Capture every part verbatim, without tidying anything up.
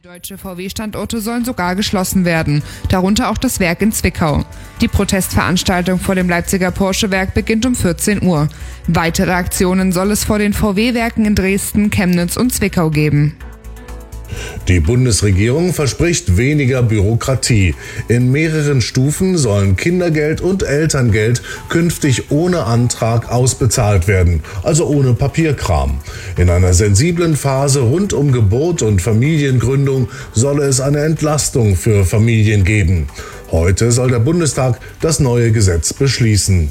Deutsche V W-Standorte sollen sogar geschlossen werden, darunter auch das Werk in Zwickau. Die Protestveranstaltung vor dem Leipziger Porsche-Werk beginnt um vierzehn Uhr. Weitere Aktionen soll es vor den V W-Werken in Dresden, Chemnitz und Zwickau geben. Die Bundesregierung verspricht weniger Bürokratie. In mehreren Stufen sollen Kindergeld und Elterngeld künftig ohne Antrag ausbezahlt werden, also ohne Papierkram. In einer sensiblen Phase rund um Geburt und Familiengründung solle es eine Entlastung für Familien geben. Heute soll der Bundestag das neue Gesetz beschließen.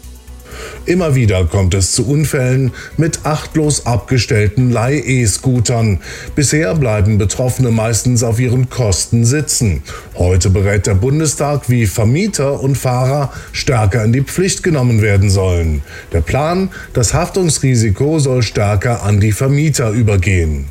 Immer wieder kommt es zu Unfällen mit achtlos abgestellten Leih-E-Scootern. Bisher bleiben Betroffene meistens auf ihren Kosten sitzen. Heute berät der Bundestag, wie Vermieter und Fahrer stärker in die Pflicht genommen werden sollen. Der Plan: Das Haftungsrisiko soll stärker an die Vermieter übergehen.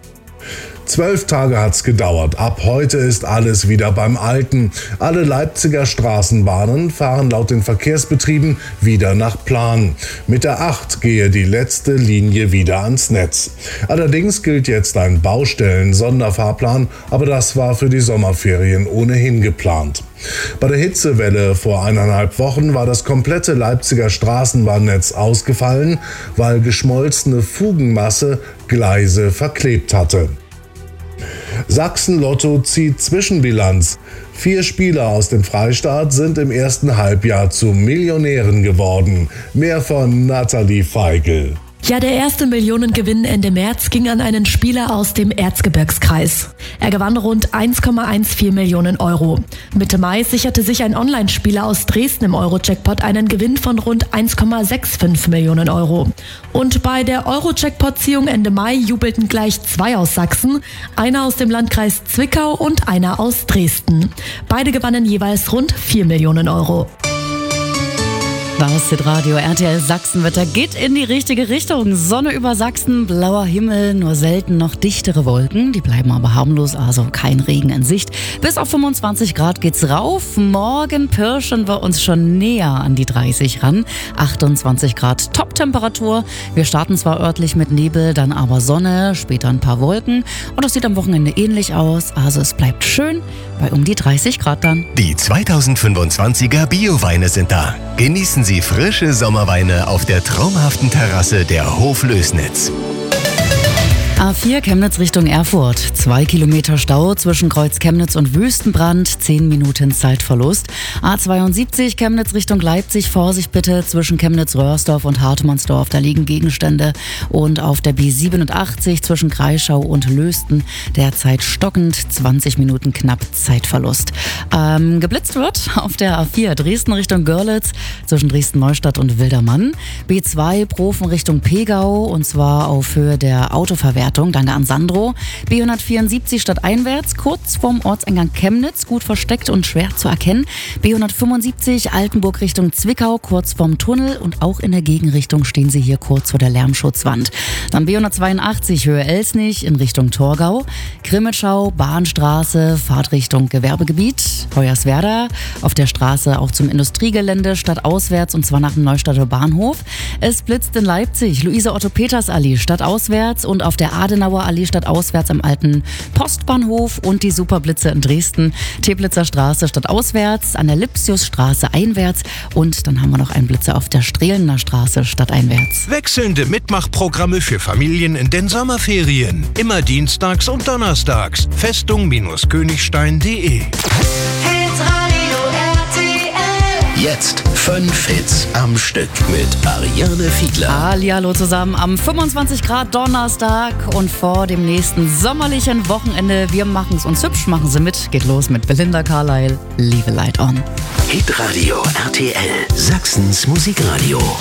Zwölf Tage hat's gedauert. Ab heute ist alles wieder beim Alten. Alle Leipziger Straßenbahnen fahren laut den Verkehrsbetrieben wieder nach Plan. Mit der acht gehe die letzte Linie wieder ans Netz. Allerdings gilt jetzt ein Baustellen-Sonderfahrplan, aber das war für die Sommerferien ohnehin geplant. Bei der Hitzewelle vor eineinhalb Wochen war das komplette Leipziger Straßenbahnnetz ausgefallen, weil geschmolzene Fugenmasse Gleise verklebt hatte. Sachsen-Lotto zieht Zwischenbilanz. Vier Spieler aus dem Freistaat sind im ersten Halbjahr zu Millionären geworden. Mehr von Nathalie Feigl. Ja, der erste Millionengewinn Ende März ging an einen Spieler aus dem Erzgebirgskreis. Er gewann rund eins Komma vierzehn Millionen Euro. Mitte Mai sicherte sich ein Online-Spieler aus Dresden im Euro-Jackpot einen Gewinn von rund eins Komma fünfundsechzig Millionen Euro. Und bei der Euro-Jackpot-Ziehung Ende Mai jubelten gleich zwei aus Sachsen, einer aus dem Landkreis Zwickau und einer aus Dresden. Beide gewannen jeweils rund vier Millionen Euro. Das Hitradio R T L Sachsenwetter geht in die richtige Richtung. Sonne über Sachsen, blauer Himmel, nur selten noch dichtere Wolken. Die bleiben aber harmlos, also kein Regen in Sicht. Bis auf fünfundzwanzig Grad geht's rauf. Morgen pirschen wir uns schon näher an die dreißig ran. achtundzwanzig Grad Top-Temperatur. Wir starten zwar örtlich mit Nebel, dann aber Sonne, später ein paar Wolken. Und das sieht am Wochenende ähnlich aus. Also es bleibt schön bei um die dreißig Grad dann. Die zweitausendfünfundzwanziger Bio-Weine sind da. Genießen Sie frische Sommerweine auf der traumhaften Terrasse der Hoflößnitz. A vier Chemnitz Richtung Erfurt. Zwei Kilometer Stau zwischen Kreuz Chemnitz und Wüstenbrand. Zehn Minuten Zeitverlust. A zweiundsiebzig Chemnitz Richtung Leipzig. Vorsicht bitte zwischen Chemnitz-Röhrsdorf und Hartmannsdorf. Da liegen Gegenstände. Und auf der B siebenundachtzig zwischen Kreischau und Lösten derzeit stockend. zwanzig Minuten knapp Zeitverlust. Ähm, geblitzt wird auf der A vier Dresden Richtung Görlitz zwischen Dresden-Neustadt und Wildermann. B zwei Profen Richtung Pegau und zwar auf Höhe der Autoverwertung. Danke an Sandro. B hundertvierundsiebzig stadteinwärts, kurz vorm Ortseingang Chemnitz, gut versteckt und schwer zu erkennen. B hundertfünfundsiebzig Altenburg Richtung Zwickau, kurz vorm Tunnel und auch in der Gegenrichtung stehen sie hier kurz vor der Lärmschutzwand. Dann B hundertzweiundachtzig Höhe Elsnich in Richtung Torgau, Grimmitschau, Bahnstraße, Fahrtrichtung Gewerbegebiet, Hoyerswerda, auf der Straße auch zum Industriegelände stadtauswärts und zwar nach dem Neustadter Bahnhof. Es blitzt in Leipzig, Luise-Otto-Peters-Allee stadtauswärts und auf der Adenauer Allee stadtauswärts am alten Postbahnhof und die Superblitze in Dresden, Teplitzer Straße stadtauswärts, an der Lipsiusstraße einwärts und dann haben wir noch einen Blitzer auf der Strehlener Straße stadteinwärts. Wechselnde Mitmachprogramme für Familien in den Sommerferien. Immer dienstags und donnerstags. Festung-Königstein punkt de. Jetzt fünf Hits am Stück mit Ariane Fiedler. Hallihallo zusammen am fünfundzwanzig Grad Donnerstag und vor dem nächsten sommerlichen Wochenende. Wir machen es uns hübsch, machen Sie mit. Geht los mit Belinda Carlisle, Leave a Light On. Hitradio R T L, Sachsens Musikradio.